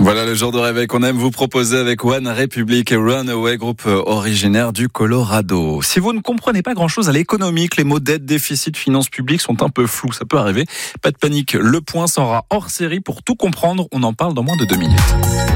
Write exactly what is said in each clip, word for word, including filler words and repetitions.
Voilà le genre de réveil qu'on aime vous proposer avec One Republic et Runaway, groupe originaire du Colorado. Si vous ne comprenez pas grand-chose à l'économie, que les mots dette, déficit, finances publiques sont un peu flous, ça peut arriver. Pas de panique, le point sera hors série pour tout comprendre. On en parle dans moins de deux minutes.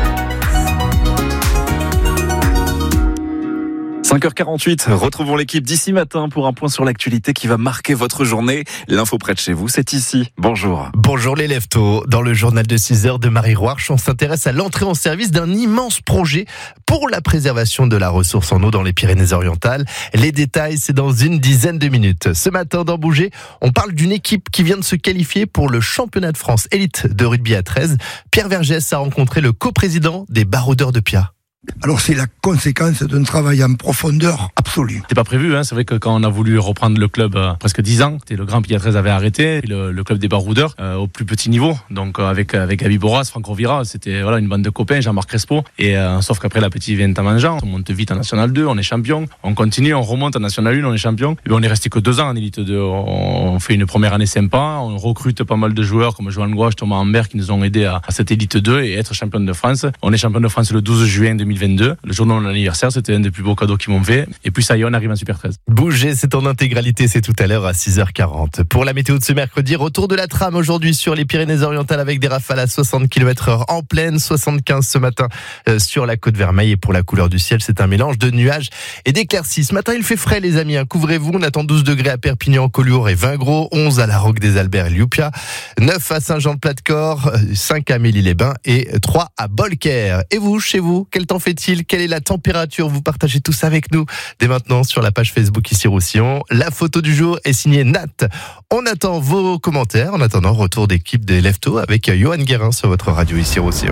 cinq heures quarante-huit, retrouvons l'équipe d'ici matin pour un point sur l'actualité qui va marquer votre journée. L'info près de chez vous, c'est ici. Bonjour. Bonjour les leftos. Dans le journal de six heures de Marie Roarch, on s'intéresse à l'entrée en service d'un immense projet pour la préservation de la ressource en eau dans les Pyrénées-Orientales. Les détails, c'est dans une dizaine de minutes. Ce matin, dans Bouger, on parle d'une équipe qui vient de se qualifier pour le championnat de France élite de rugby à treize. Pierre Vergès a rencontré le coprésident des Baroudeurs de Pia. Alors c'est la conséquence d'un travail en profondeur absolu. C'était pas prévu, hein. C'est vrai que quand on a voulu reprendre le club euh, presque dix ans, le Grand Pia treize avait arrêté, et le, le club des Baroudeurs euh, au plus petit niveau, donc euh, avec avec Gabi Boras, Franck Rovira, c'était voilà une bande de copains, Jean-Marc Crespo, et euh, sauf qu'après la petite vient en mangeant, on monte vite en National deux, on est champion, on continue, on remonte en National un, on est champion, et on est resté que deux ans en élite deux, on fait une première année sympa, on recrute pas mal de joueurs comme Johan Gouache, Thomas Ambert qui nous ont aidés à, à cette élite deux et être champion de France. On est champion de France le douze juin deux mille vingt-deux. Le jour de mon anniversaire, c'était un des plus beaux cadeaux qu'ils m'ont fait. Et puis ça y est, on arrive en Super treize. Bouger, c'est en intégralité, c'est tout à l'heure à six heures quarante. Pour la météo de ce mercredi, retour de la trame aujourd'hui sur les Pyrénées-Orientales avec des rafales à soixante kilomètres heure en pleine, soixante-quinze ce matin euh, sur la côte Vermeille. Et pour la couleur du ciel, c'est un mélange de nuages et d'éclaircies. Ce matin, il fait frais les amis, hein. Couvrez-vous, on attend douze degrés à Perpignan, Collioure et vingt gros, onze à la Roque des Alberts et Llupia, neuf à Saint-Jean-de-Platecorps, cinq à Mély-les-Bains et trois à Bolquer. Et vous, chez vous, quel temps fait-il ? Quelle est la température ? Vous partagez tout ça avec nous dès maintenant sur la page Facebook ici Roussillon. La photo du jour est signée Nat. On attend vos commentaires. En attendant, retour d'équipe des Leftos avec Johan Guérin sur votre radio ici Roussillon.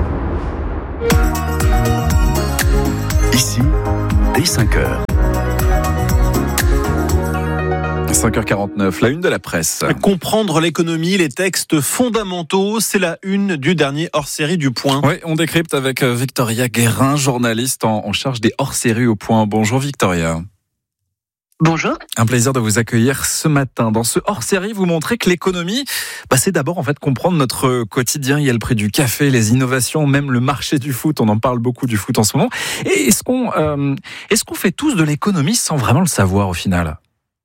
Ici, dès cinq heures. cinq heures quarante-neuf, la une de la presse. Comprendre l'économie, les textes fondamentaux, c'est la une du dernier hors-série du Point. Oui, on décrypte avec Victoria Guérin, journaliste en, en charge des hors-séries au Point. Bonjour Victoria. Bonjour. Un plaisir de vous accueillir ce matin. Dans ce hors-série, vous montrez que l'économie, bah, c'est d'abord en fait comprendre notre quotidien. Il y a le prix du café, les innovations, même le marché du foot. On en parle beaucoup du foot en ce moment. Et est-ce qu'on, euh, est-ce qu'on fait tous de l'économie sans vraiment le savoir au final ?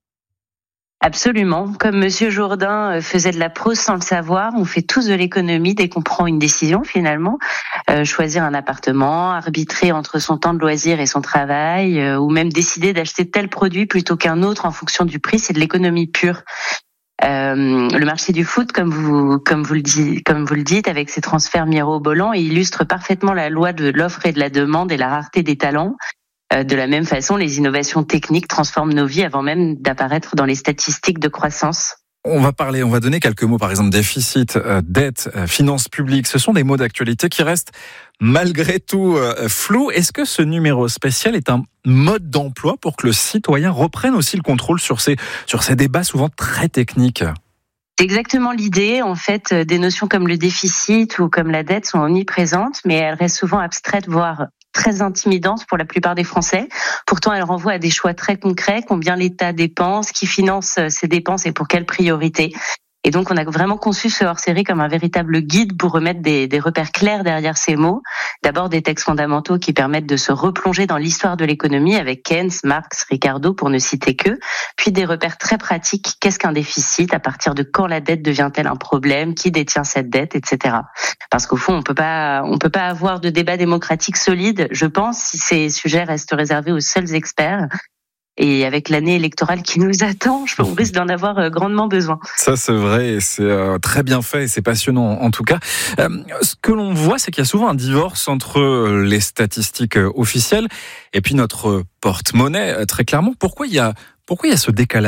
Absolument. Comme Monsieur Jourdain faisait de la prose sans le savoir, on fait tous de l'économie dès qu'on prend une décision finalement. Euh, choisir un appartement, arbitrer entre son temps de loisir et son travail, euh, ou même décider d'acheter tel produit plutôt qu'un autre en fonction du prix, c'est de l'économie pure. Euh, le marché du foot, comme vous, comme vous le dites, comme vous le dites, avec ses transferts mirobolants, il illustre parfaitement la loi de l'offre et de la demande et la rareté des talents. De la même façon, les innovations techniques transforment nos vies avant même d'apparaître dans les statistiques de croissance. On va parler, on va donner quelques mots, par exemple déficit, euh, dette, euh, finances publiques. Ce sont des mots d'actualité qui restent malgré tout euh, flous. Est-ce que ce numéro spécial est un mode d'emploi pour que le citoyen reprenne aussi le contrôle sur ces, sur ces débats souvent très techniques ? C'est exactement l'idée. En fait, des notions comme le déficit ou comme la dette sont omniprésentes, mais elles restent souvent abstraites, voire très intimidante pour la plupart des Français. Pourtant, elle renvoie à des choix très concrets, combien l'État dépense, qui finance ses dépenses et pour quelles priorités. Et donc, on a vraiment conçu ce hors-série comme un véritable guide pour remettre des, des repères clairs derrière ces mots. D'abord, des textes fondamentaux qui permettent de se replonger dans l'histoire de l'économie avec Keynes, Marx, Ricardo, pour ne citer que. Puis des repères très pratiques. Qu'est-ce qu'un déficit ? À partir de quand la dette devient-elle un problème ? Qui détient cette dette, et cetera. Parce qu'au fond, on peut pas, on peut pas avoir de débat démocratique solide, je pense, si ces sujets restent réservés aux seuls experts. Et avec l'année électorale qui nous attend, on risque d'en avoir grandement besoin. Ça, c'est vrai, et c'est euh, très bien fait, et c'est passionnant en tout cas. Euh, ce que l'on voit, c'est qu'il y a souvent un divorce entre les statistiques officielles et puis notre porte-monnaie, très clairement. Pourquoi il y a, pourquoi il y a ce décalage ?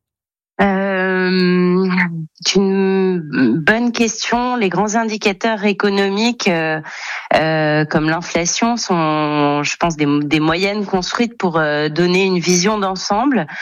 Euh, c'est une bonne question. Les grands indicateurs économiques, euh, euh, comme l'inflation, sont, je pense, des, des moyennes construites pour euh, donner une vision d'ensemble.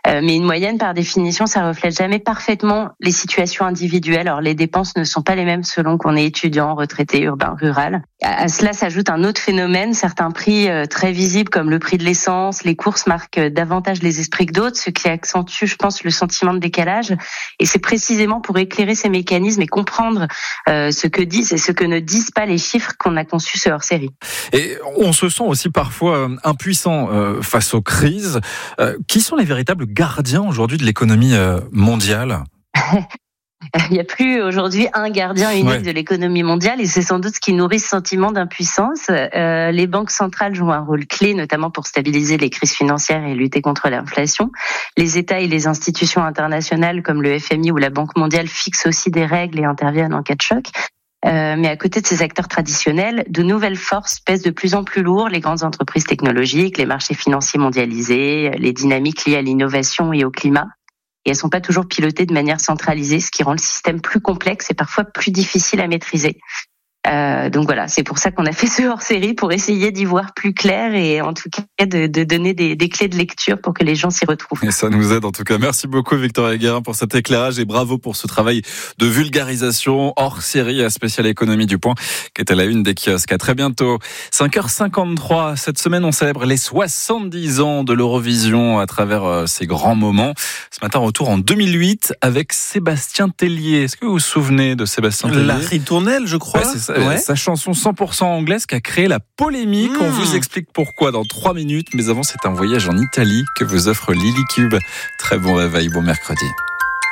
Euh, mais une moyenne, par définition, ça reflète jamais parfaitement les situations individuelles. Alors, les dépenses ne sont pas les mêmes selon qu'on est étudiant, retraité, urbain, rural. À, à cela s'ajoute un autre phénomène. Certains prix euh, très visibles, comme le prix de l'essence, les courses, marquent davantage les esprits que d'autres, ce qui accentue, je pense, le sentiment de décalage. Et c'est précisément pour éclairer ces mécanismes et comprendre euh, ce que disent et ce que ne disent pas les chiffres qu'on a conçu ce hors-série. Et on se sent aussi parfois impuissant euh, face aux crises. Euh, qui sont les véritables gardiens aujourd'hui de l'économie euh, mondiale ? Il n'y a plus aujourd'hui un gardien unique ouais. de l'économie mondiale et c'est sans doute ce qui nourrit ce sentiment d'impuissance. Euh, les banques centrales jouent un rôle clé, notamment pour stabiliser les crises financières et lutter contre l'inflation. Les États et les institutions internationales comme le F M I ou la Banque mondiale fixent aussi des règles et interviennent en cas de choc. Euh, mais à côté de ces acteurs traditionnels, de nouvelles forces pèsent de plus en plus lourd, les grandes entreprises technologiques, les marchés financiers mondialisés, les dynamiques liées à l'innovation et au climat. Et elles sont pas toujours pilotées de manière centralisée, ce qui rend le système plus complexe et parfois plus difficile à maîtriser. Euh, donc voilà, c'est pour ça qu'on a fait ce hors-série, pour essayer d'y voir plus clair et en tout cas de, de donner des, des clés de lecture pour que les gens s'y retrouvent. Et ça nous aide en tout cas. Merci beaucoup Victoria Guérin pour cet éclairage et bravo pour ce travail de vulgarisation hors-série à Spécial Économie du Point qui est à la une des kiosques. À très bientôt. cinq heures cinquante-trois, cette semaine on célèbre les soixante-dix ans de l'Eurovision à travers ces grands moments. Ce matin, retour en deux mille huit avec Sébastien Tellier. Est-ce que vous vous souvenez de Sébastien Tellier ? La ritournelle, je crois. Ouais, c'est ça. Ouais. Sa chanson cent pour cent anglaise qui a créé la polémique. Mmh. On vous explique pourquoi dans trois minutes. Mais avant, c'est un voyage en Italie que vous offre Lily Cube. Très bon réveil, bon mercredi.